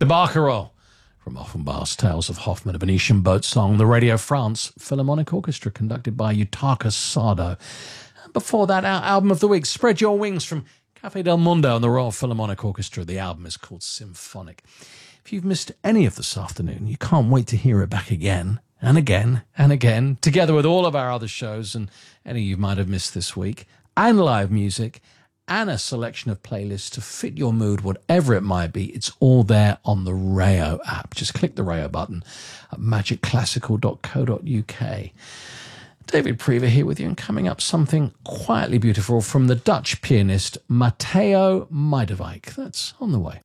The Barcarolle from Offenbach's Tales of Hoffmann, a Venetian boat song, the Radio France Philharmonic Orchestra conducted by Yutaka Sado. Before that, our album of the week, Spread Your Wings from Café del Mundo and the Royal Philharmonic Orchestra. The album is called Symphonic. If you've missed any of this afternoon, you can't wait to hear it back again and again and again, together with all of our other shows and any you might have missed this week, and live music, and a selection of playlists to fit your mood, whatever it might be. It's all there on the Rayo app. Just click the Rayo button at magicclassical.co.uk. David Prever here with you, and coming up, something quietly beautiful from the Dutch pianist Matteo Meidewijk. That's on the way.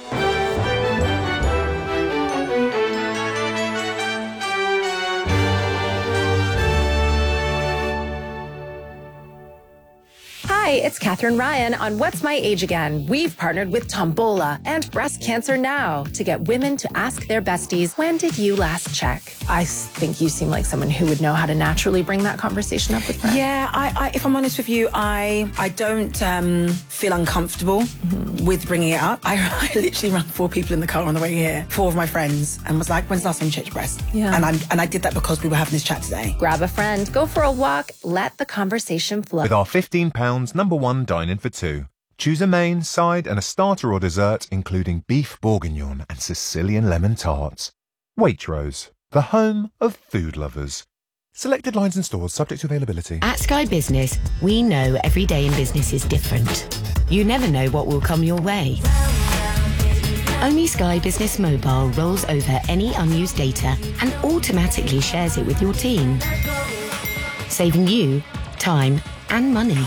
Hi, it's Katherine Ryan on What's My Age Again. We've partnered with Tombola and Breast Cancer Now to get women to ask their besties, when did you last check? I think you seem like someone who would know how to naturally bring that conversation up with friends. Yeah, I if I'm honest with you, I don't feel uncomfortable with bringing it up. I literally ran 4 people in the car on the way here, 4 of my friends, and was like, when's the last time you checked your breast? Yeah. And I did that because we were having this chat today. Grab a friend, go for a walk, let the conversation flow. With our £15 number one dine-in for 2. Choose a main, side and a starter or dessert, including beef bourguignon and Sicilian lemon tarts. Waitrose, the home of food lovers. Selected lines and stores subject to availability. At Sky Business, we know every day in business is different. You never know what will come your way. Only Sky Business Mobile rolls over any unused data and automatically shares it with your team, saving you time and money.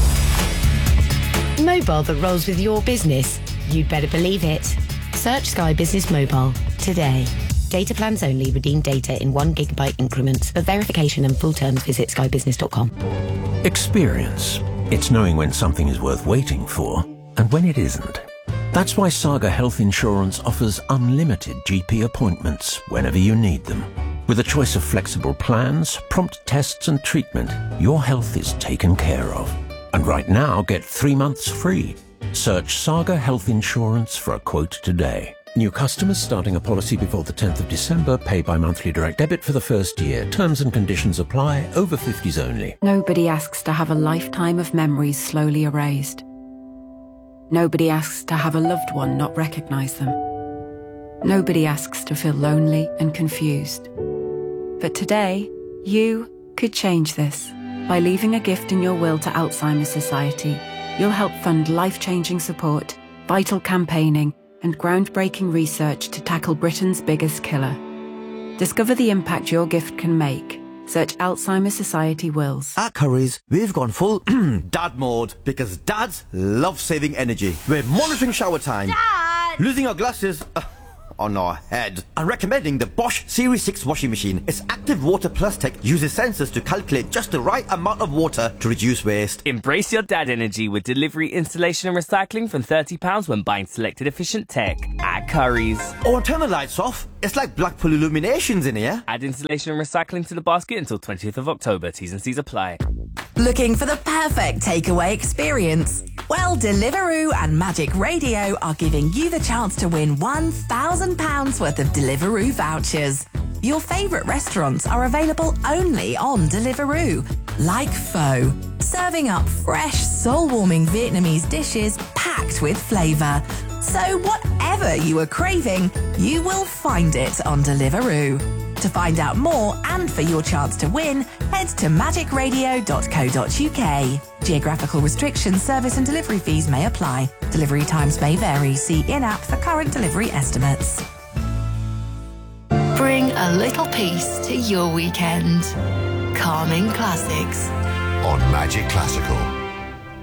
Mobile that rolls with your business. You'd better believe it. Search Sky Business Mobile today. Data plans only. Redeem data in 1 GB increments. For verification and full terms, visit skybusiness.com. Experience. It's knowing when something is worth waiting for and when it isn't. That's why Saga Health Insurance offers unlimited GP appointments whenever you need them. With a choice of flexible plans, prompt tests and treatment, your health is taken care of. And right now, get 3 months free. Search Saga Health Insurance for a quote today. New customers starting a policy before the 10th of December pay by monthly direct debit for the first year. Terms and conditions apply. Over 50s only. Nobody asks to have a lifetime of memories slowly erased. Nobody asks to have a loved one not recognise them. Nobody asks to feel lonely and confused. But today, you could change this. By leaving a gift in your will to Alzheimer's Society, you'll help fund life-changing support, vital campaigning, and groundbreaking research to tackle Britain's biggest killer. Discover the impact your gift can make. Search Alzheimer's Society Wills. At Currys, we've gone full dad mode because dads love saving energy. We're monitoring shower time, Dad! losing our glasses on our head, and recommending the Bosch Series 6 washing machine. Its active water plus tech uses sensors to calculate just the right amount of water to reduce waste. Embrace your dad energy with delivery, installation and recycling from £30 when buying selected efficient tech at Currys. Or turn the lights off. It's like Blackpool Illuminations in here. Add installation and recycling to the basket until 20th of October. T's and C's apply. Looking for the perfect takeaway experience? Well, Deliveroo and Magic Radio are giving you the chance to win £1,000 worth of Deliveroo vouchers. Your favourite restaurants are available only on Deliveroo, like Pho, serving up fresh, soul-warming Vietnamese dishes packed with flavour. So whatever you are craving, you will find it on Deliveroo. To find out more and for your chance to win, head to magicradio.co.uk. Geographical restrictions, service and delivery fees may apply. Delivery times may vary. See in-app for current delivery estimates. Bring a little peace to your weekend. Calming classics. On Magic Classical.